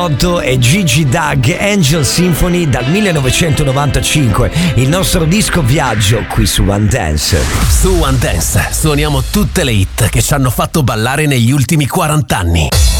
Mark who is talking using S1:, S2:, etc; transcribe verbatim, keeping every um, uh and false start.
S1: E Gigi Doug, Angel Symphony dal millenovecentonovantacinque, il nostro disco viaggio qui su One Dance.
S2: Su One Dance suoniamo tutte le hit che ci hanno fatto ballare negli ultimi quaranta anni.